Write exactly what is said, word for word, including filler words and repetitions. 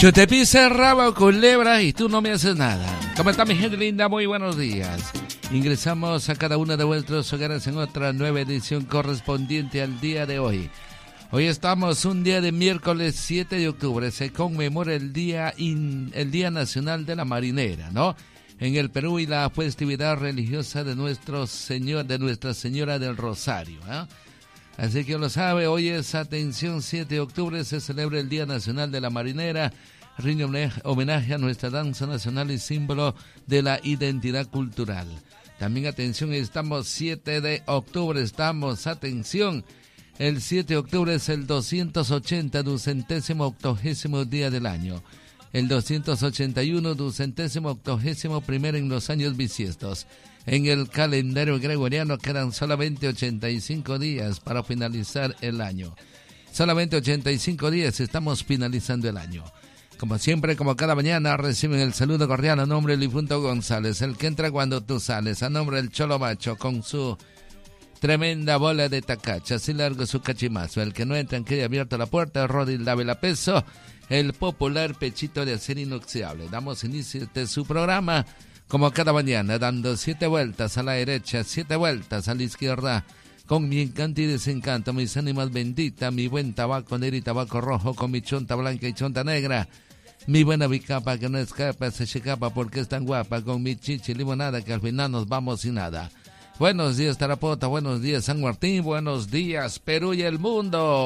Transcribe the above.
Yo te pise el rabo, culebra, y tú no me haces nada. ¿Cómo está mi gente linda? Muy buenos días. Ingresamos a cada uno de vuestros hogares en otra nueva edición correspondiente al día de hoy. Hoy estamos un día de miércoles siete de octubre. Se conmemora el día, in, el día Nacional de la Marinera, ¿no? En el Perú, y la festividad religiosa de nuestro Señor, de Nuestra Señora del Rosario, ¿eh? Así que lo sabe, hoy es, atención, siete de octubre, se celebra el Día Nacional de la Marinera, rinde homenaje a nuestra danza nacional y símbolo de la identidad cultural. También atención, estamos siete de octubre, estamos, atención, el siete de octubre es el doscientos ochenta, ducentésimo octogésimo día del año. El doscientos ochenta y uno, ducentésimo octogésimo primero en los años bisiestos. En el calendario gregoriano quedan solamente ochenta y cinco días para finalizar el año. Solamente ochenta y cinco días, estamos finalizando el año. Como siempre, como cada mañana, reciben el saludo cordial a nombre del difunto González, el que entra cuando tú sales, a nombre del Cholo Macho, con su tremenda bola de tacacha, así largo su cachimazo. El que no entra en que abierto la puerta, Rodil Dávila Peso, el popular pechito de acero inoxidable. Damos inicio de su programa, como cada mañana, dando siete vueltas a la derecha, siete vueltas a la izquierda, con mi encanto y desencanto, mis ánimas benditas, mi buen tabaco negro y tabaco rojo, con mi chonta blanca y chonta negra, mi buena bicapa que no escapa, se checapa porque es tan guapa, con mi chichi limonada que al final nos vamos sin nada. Buenos días Tarapota, buenos días San Martín, buenos días Perú y el mundo.